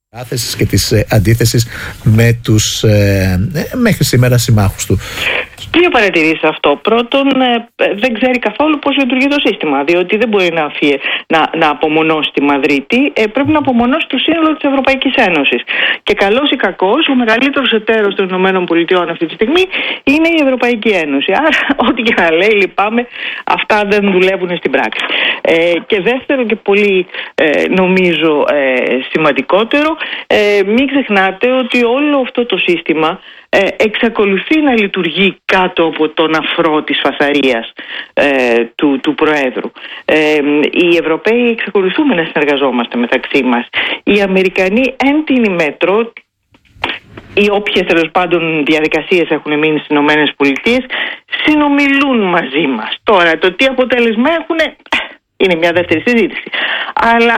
Και της αντίθεσης με τους μέχρι σήμερα συμμάχους του. Δύο παρατηρήσεις αυτό. Πρώτον, δεν ξέρει καθόλου πώς λειτουργεί το σύστημα, διότι δεν μπορεί να απομονώσει τη Μαδρίτη, πρέπει να απομονώσει το σύνολο της Ευρωπαϊκής Ένωσης. Και καλός ή κακός, ο μεγαλύτερος εταίρος των ΗΠΑ αυτή τη στιγμή είναι η Ευρωπαϊκή Ένωση. Άρα, ό,τι και να λέει, λυπάμαι, αυτά δεν δουλεύουν στην πράξη. Και δεύτερο και πολύ νομίζω σημαντικότερο, μην ξεχνάτε ότι όλο αυτό το σύστημα εξακολουθεί να λειτουργεί κάτω από τον αφρό της φασαρίας του Προέδρου. Οι Ευρωπαίοι εξακολουθούμε να συνεργαζόμαστε μεταξύ μας. Οι Αμερικανοί εν τίνι μέτρο, οι όποιες τέλος πάντων διαδικασίες έχουν μείνει στις ΗΠΑ, συνομιλούν μαζί μας. Τώρα το τι αποτέλεσμα έχουν είναι μια δεύτερη συζήτηση. Αλλά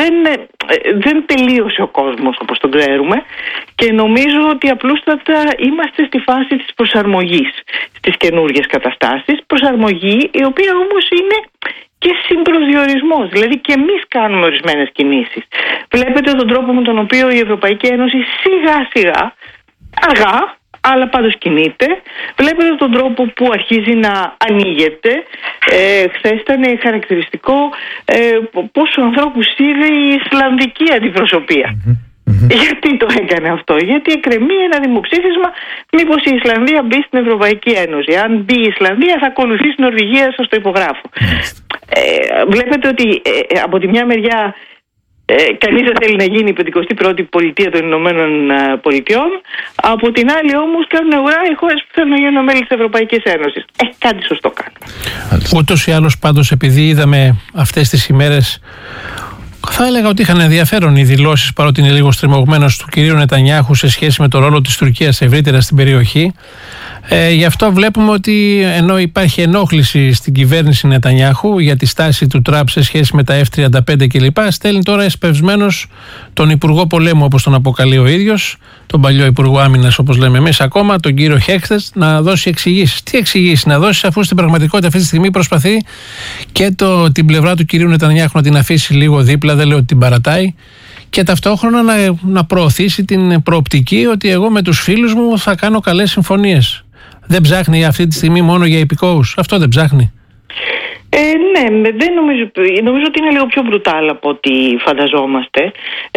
δεν τελείωσε ο κόσμος όπως τον ξέρουμε και νομίζω ότι απλούστατα είμαστε στη φάση της προσαρμογής στις καινούργιες καταστάσεις. Προσαρμογή η οποία όμως είναι και συμπροσδιορισμός. Δηλαδή και εμείς κάνουμε ορισμένες κινήσεις. Βλέπετε τον τρόπο με τον οποίο η Ευρωπαϊκή Ένωση σιγά σιγά, αργά, αλλά πάντως κινείται. Βλέπετε τον τρόπο που αρχίζει να ανοίγεται. Χθες ήταν χαρακτηριστικό πόσο ανθρώπους είδε η Ισλανδική αντιπροσωπεία. Γιατί το έκανε αυτό? Γιατί εκκρεμεί ένα δημοψήφισμα μήπως η Ισλανδία μπει στην Ευρωπαϊκή Ένωση. Αν μπει η Ισλανδία θα ακολουθήσει την Νορβηγία, σας το υπογράφω. Βλέπετε ότι από τη μια μεριά κανείς δεν θέλει να γίνει η 51η πολιτεία των Ηνωμένων Πολιτειών. Από την άλλη όμως κάνουν ουρά οι χώρες που θέλουν να γίνουν μέλη της Ευρωπαϊκής Ένωσης. Κάτι σωστό κάνουν. Ούτως ή άλλως πάντως, επειδή είδαμε αυτές τις ημέρες, θα έλεγα ότι είχαν ενδιαφέρον οι δηλώσεις, παρότι είναι λίγο στριμωγμένος, του κυρίου Νετανιάχου σε σχέση με το ρόλο της Τουρκίας ευρύτερα στην περιοχή. Γι' αυτό βλέπουμε ότι ενώ υπάρχει ενόχληση στην κυβέρνηση Νετανιάχου για τη στάση του Τραμπ σε σχέση με τα F-35 κλπ., στέλνει τώρα εσπευσμένος τον Υπουργό Πολέμου, όπως τον αποκαλεί ο ίδιος, τον παλιό Υπουργό Άμυνας, όπως λέμε εμείς ακόμα, τον κύριο Χέκστετ, να δώσει εξηγήσεις. Τι εξηγήσεις να δώσει, αφού στην πραγματικότητα αυτή τη στιγμή προσπαθεί και την πλευρά του κυρίου Νετανιάχου να την αφήσει λίγο δίπλα, δεν λέω ότι την παρατάει, και ταυτόχρονα να προωθήσει την προοπτική ότι εγώ με τους φίλους μου θα κάνω καλές συμφωνίες. Δεν ψάχνει αυτή τη στιγμή μόνο για υπηκόους? Αυτό δεν ψάχνει? Ναι, δεν νομίζω ότι είναι λίγο πιο μπρουτάλ από ό,τι φανταζόμαστε.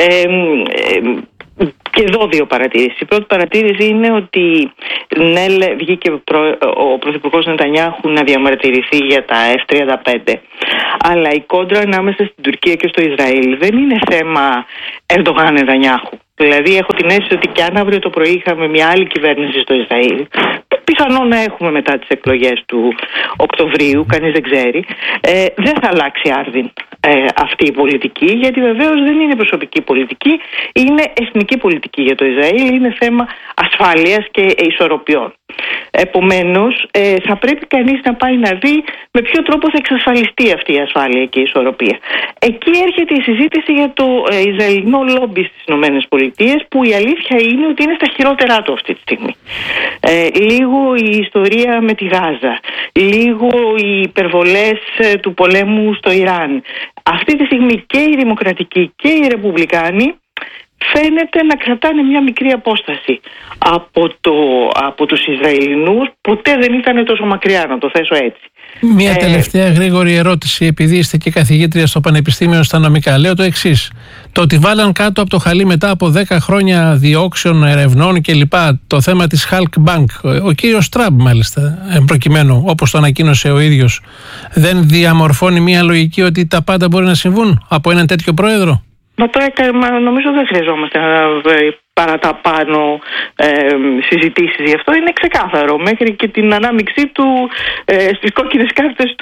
Και εδώ δύο παρατηρήσεις. Η πρώτη παρατήρηση είναι ότι ναι, βγήκε ο Πρωθυπουργός Νετανιάχου να διαμαρτυρηθεί για τα F-35, αλλά η κόντρα ανάμεσα στην Τουρκία και στο Ισραήλ δεν είναι θέμα Ερντογάν-Νετανιάχου. Δηλαδή έχω την αίσθηση ότι και αν αύριο το πρωί είχαμε μια άλλη κυβέρνηση στο Ισραήλ, πιθανόν να έχουμε μετά τις εκλογές του Οκτωβρίου, κανείς δεν ξέρει, δεν θα αλλάξει άρδιν αυτή η πολιτική, γιατί βεβαίως δεν είναι προσωπική πολιτική, είναι εθνική πολιτική για το Ισραήλ, είναι θέμα ασφάλειας και ισορροπιών. Επομένως, θα πρέπει κανείς να πάει να δει με ποιο τρόπο θα εξασφαλιστεί αυτή η ασφάλεια και η ισορροπία. Εκεί έρχεται η συζήτηση για το Ισραηλινό λόμπι στις ΗΠΑ, που η αλήθεια είναι ότι είναι στα χειρότερά του αυτή τη στιγμή. Λίγο η ιστορία με τη Γάζα, λίγο οι υπερβολές του πολέμου στο Ιράν. Αυτή τη στιγμή και οι δημοκρατικοί και οι ρεπουμπλικάνοι φαίνεται να κρατάνε μια μικρή απόσταση από τους Ισραηλινούς. Ποτέ δεν ήταν τόσο μακριά, να το θέσω έτσι. Μια τελευταία γρήγορη ερώτηση, επειδή είστε και καθηγήτρια στο Πανεπιστήμιο στα νομικά. Λέω το εξής. Το ότι βάλαν κάτω από το χαλί μετά από 10 χρόνια διώξεων, ερευνών κλπ. Το θέμα της Halk Bank, ο κύριος Τραμπ μάλιστα, προκειμένου, όπως το ανακοίνωσε ο ίδιος, δεν διαμορφώνει μια λογική ότι τα πάντα μπορεί να συμβούν από έναν τέτοιο πρόεδρο? Νομίζω δεν χρειαζόμαστε παρά τα πάνω συζητήσεις γι' αυτό. Είναι ξεκάθαρο. Μέχρι και την ανάμειξή του στις κόκκινες κάρτες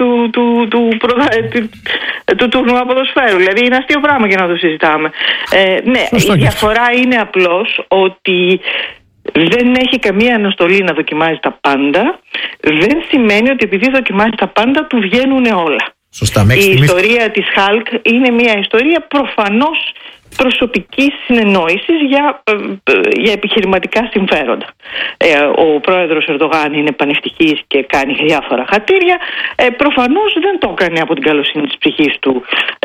του τουρνουά ποδοσφαίρου. Δηλαδή είναι αστείο πράγμα για να το συζητάμε. Ναι, η διαφορά είναι απλώς ότι δεν έχει καμία αναστολή να δοκιμάζει τα πάντα. Δεν σημαίνει ότι επειδή δοκιμάζει τα πάντα του βγαίνουν όλα. Σωστά, η ιστορία της Χάλκ είναι μια ιστορία προφανώς προσωπικής συνεννόησης για επιχειρηματικά συμφέροντα. Ο πρόεδρος Ερντογάν είναι πανευτυχής και κάνει διάφορα χατήρια. Προφανώς δεν το έκανε από την καλοσύνη της ψυχής του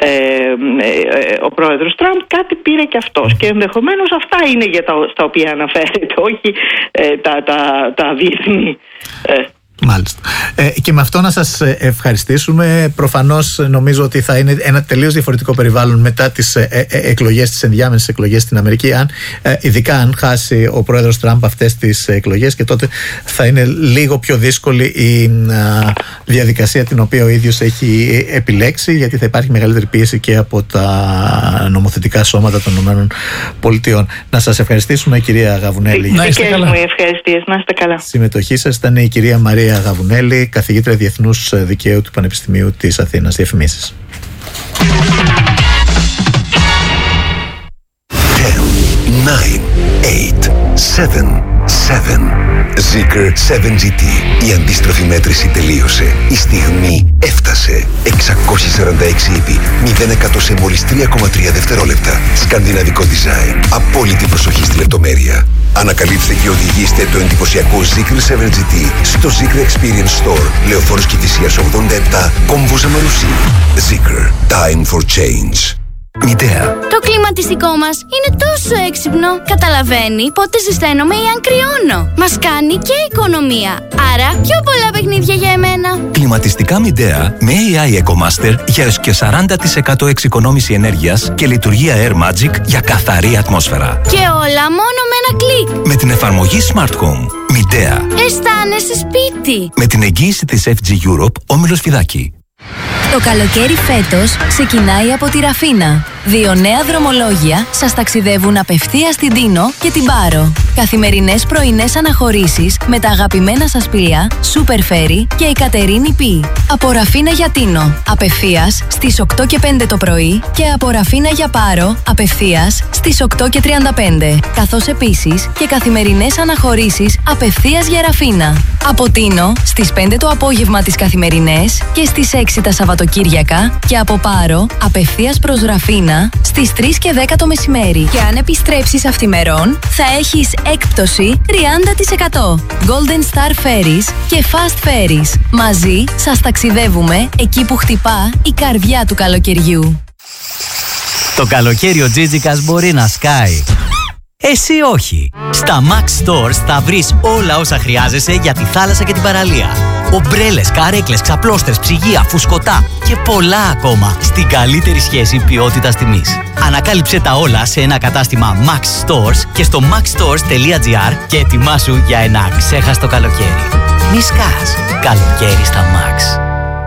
ο πρόεδρος Τραμπ. Κάτι πήρε και αυτός και ενδεχομένως αυτά είναι στα οποία αναφέρεται, όχι τα διεθνή. Μάλιστα. Και με αυτό να σας ευχαριστήσουμε. Προφανώς νομίζω ότι θα είναι ένα τελείως διαφορετικό περιβάλλον μετά τις εκλογές, τις ενδιάμεσες εκλογές στην Αμερική, ειδικά αν χάσει ο πρόεδρος Τραμπ αυτές τις εκλογές, και τότε θα είναι λίγο πιο δύσκολη η διαδικασία την οποία ο ίδιος έχει επιλέξει, γιατί θα υπάρχει μεγαλύτερη πίεση και από τα νομοθετικά σώματα των ΗΠΑ. Να σας ευχαριστήσουμε, κυρία Γαβουνέλη. Να είστε καλά. Να είστε καλά. Συμμετοχή σας. Ήταν η κυρία Μαρία Γαβουνέλη, καθηγήτρια Διεθνούς Δικαίου του Πανεπιστημίου της Αθήνας. Διαφημίσεις. 10, 9, 8, 7, 7. Zeekr 7GT. Η αντίστροφη μέτρηση τελείωσε. Η στιγμή έφτασε. 646 ύπη. 0% σε μόλις 3,3 δευτερόλεπτα. Σκανδιναβικό design. Απόλυτη προσοχή στη λεπτομέρεια. Ανακαλύψτε και οδηγήστε το εντυπωσιακό Zeekr 7GT στο Zeekr Experience Store, Λεωφόρος Κηφισίας 87, Κόμβος Αμαρουσί. Zeekr. Time for change. Μητέα. Το κλιματιστικό μας είναι τόσο έξυπνο. Καταλαβαίνει πότε ζεσταίνομαι ή αν κρυώνω. Μας κάνει και οικονομία. Άρα πιο πολλά παιχνίδια για εμένα. Κλιματιστικά Μητέα με AI EcoMaster για έως και 40% εξοικονόμηση ενέργειας και λειτουργία Air Magic για καθαρή ατμόσφαιρα. Και όλα μόνο με ένα κλικ. Με την εφαρμογή Smart Home. Μητέα. Αισθάνεσαι σπίτι. Με την εγγύηση της FG Europe, Όμιλος Φιδάκη. Το καλοκαίρι φέτος ξεκινάει από τη Ραφίνα. 2 νέα δρομολόγια σας ταξιδεύουν απευθείας στην Τίνο και την Πάρο. Καθημερινές πρωινές αναχωρήσεις με τα αγαπημένα σας πλοία Super Ferry και η Κατερίνη Π. Από Ραφίνα για Τίνο, απευθείας στις 8 και 5 το πρωί, και από Ραφίνα για Πάρο, απευθείας στις 8 και 35. Καθώς επίσης και καθημερινές αναχωρήσεις απευθείας για Ραφίνα. Από Τίνο στις 5 το απόγευμα τις καθημερινές και στις 6 τα Σαββατοκύριακα, και από Πάρο απευθείας προς Ραφίνα στις 3 και 10 το μεσημέρι. Και αν επιστρέψεις αυθημερών, θα έχεις έκπτωση 30%. Golden Star Ferries και Fast Ferries. Μαζί σας ταξιδεύουμε εκεί που χτυπά η καρδιά του καλοκαιριού. Το καλοκαίρι ο Τζίτζικας μπορεί να σκάει. Εσύ όχι. Στα Max Stores θα βρεις όλα όσα χρειάζεσαι για τη θάλασσα και την παραλία. Ομπρέλες, καρέκλες, ξαπλώστρες, ψυγεία, φουσκωτά και πολλά ακόμα στην καλύτερη σχέση ποιότητας-τιμής. Ανακάλυψε τα όλα σε ένα κατάστημα Max Stores και στο maxstores.gr και ετοιμάσου για ένα αξέχαστο καλοκαίρι. Μη σκάς. Καλοκαίρι στα Max.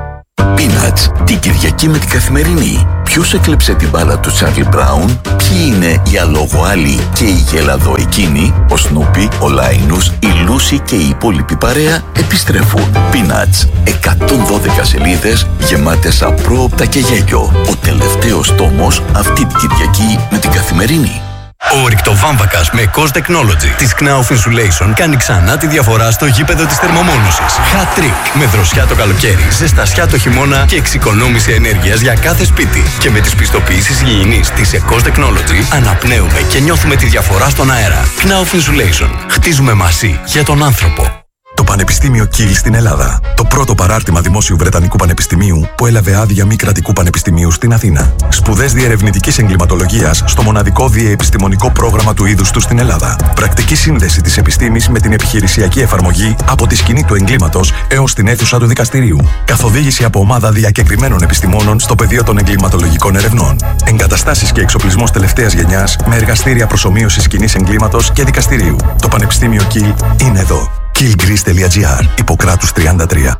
Peanuts, την Κυριακή με την Καθημερινή. Ποιος έκλεψε την μπάλα του Τσάρλι Μπράουν, ποιοι είναι οι αλογοάλοι και οι γελαδοεκίνοι, ο Σνούπι, ο Λάινους, η Λούση και η υπόλοιπη παρέα επιστρέφουν. Peanuts, 112 σελίδες γεμάτες απρόοπτα και γέλιο. Ο τελευταίος τόμος αυτή την Κυριακή με την Καθημερινή. Ο ρηκτοβάμβακας με Cost Technology της Knauf Insulation κάνει ξανά τη διαφορά στο γήπεδο της θερμομόνωσης. Hat trick με δροσιά το καλοκαίρι, ζεστασιά το χειμώνα και εξοικονόμηση ενέργειας για κάθε σπίτι. Και με τις πιστοποιήσεις υγιεινής της Cost Technology αναπνέουμε και νιώθουμε τη διαφορά στον αέρα. Knauf Insulation. Χτίζουμε μαζί για τον άνθρωπο. Το Πανεπιστήμιο Κιλ στην Ελλάδα. Το πρώτο παράρτημα δημόσιου Βρετανικού Πανεπιστημίου που έλαβε άδεια μη κρατικού πανεπιστημίου στην Αθήνα. Σπουδές διερευνητικής εγκληματολογίας στο μοναδικό διεπιστημονικό πρόγραμμα του είδους του στην Ελλάδα. Πρακτική σύνδεση της επιστήμης με την επιχειρησιακή εφαρμογή από τη σκηνή του εγκλήματος έως την αίθουσα του δικαστηρίου. Καθοδήγηση από ομάδα διακεκριμένων επιστημόνων στο πεδίο των εγκληματολογικών ερευνών. Εγκαταστάσεις και εξοπλισμός τελευταίας γενιάς με εργαστήρια προσομοίωσης σκηνής εγκλήματος και δικαστηρίου. Το Πανεπιστήμιο Κιλ είναι εδώ. killgreece.gr, Ιπποκράτους 33.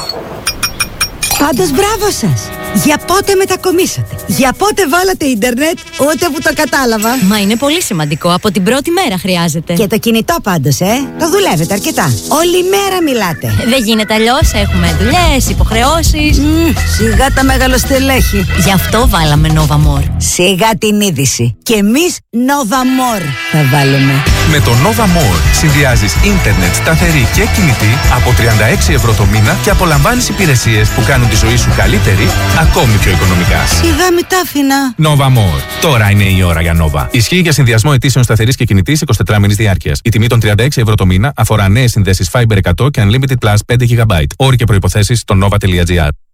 Πάντως μπράβο σας! Για πότε μετακομίσατε? Για πότε βάλατε ίντερνετ? Ούτε που το κατάλαβα. Μα είναι πολύ σημαντικό, από την πρώτη μέρα χρειάζεται. Και το κινητό πάντως, το δουλεύετε αρκετά. Όλη μέρα μιλάτε. Δεν γίνεται αλλιώς, έχουμε δουλειές, υποχρεώσεις. Σιγά τα μεγαλοστελέχη. Γι' αυτό βάλαμε Nova More. Σιγά την είδηση. Και εμείς Nova More θα βάλουμε. Με το Nova More συνδυάζεις ίντερνετ, σταθερή και κινητή από 36 ευρώ το μήνα και απολαμβάνεις υπηρεσίες που κάνουν τη ζωή σου καλύτερη, ακόμη πιο οικονομικά. Σιγά μη τα άφηνα. Nova More. Τώρα είναι η ώρα για Nova. Ισχύει για συνδυασμό αιτήσεων σταθερής και κινητής 24 μήνες διάρκειας. Η τιμή των 36 ευρώ το μήνα αφορά νέες συνδέσεις Fiber 100 και Unlimited Plus 5 GB. Όροι και προϋποθέσεις στο nova.gr.